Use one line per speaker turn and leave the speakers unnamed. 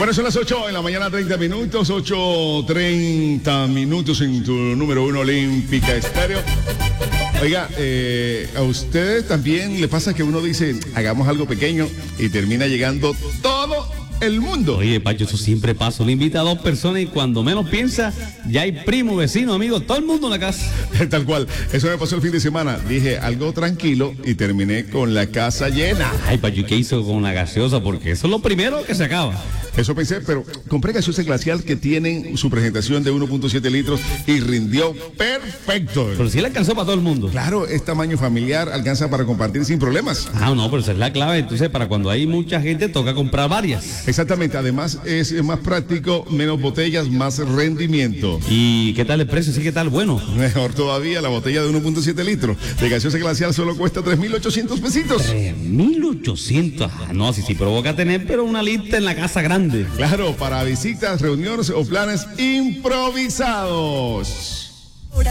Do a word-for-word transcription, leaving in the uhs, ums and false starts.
Bueno, son las ocho en la mañana, treinta minutos, ocho treinta minutos en tu número uno Olímpica Estéreo. Oiga, eh, a ustedes también le pasa que uno dice, hagamos algo pequeño y termina llegando todo el mundo.
Oye, Pacho, eso siempre pasa. Uno invita a dos personas y cuando menos piensa, ya hay primo, vecino, amigo, todo el mundo en la casa.
Tal cual. Eso me pasó el fin de semana. Dije algo tranquilo y terminé con la casa llena.
Ay, Pacho, ¿qué hizo con la gaseosa? Porque eso es lo primero que se acaba.
Eso pensé, pero compré gaseosa glacial que tienen su presentación de uno punto siete litros y rindió perfecto.
Pero sí le alcanzó para todo el mundo.
Claro, es tamaño familiar, alcanza para compartir sin problemas.
Ah, no, pero esa es la clave. Entonces, para cuando hay mucha gente, toca comprar varias.
Exactamente, además es más práctico, menos botellas, más rendimiento.
¿Y qué tal el precio? Sí, ¿qué tal? Bueno.
Mejor todavía, la botella de uno punto siete litros de gaseosa glacial solo cuesta tres mil ochocientos pesitos.
tres mil ochocientos. Ah, no, sí, sí provoca tener, pero una lista en la casa grande.
Claro, para visitas, reuniones o planes improvisados.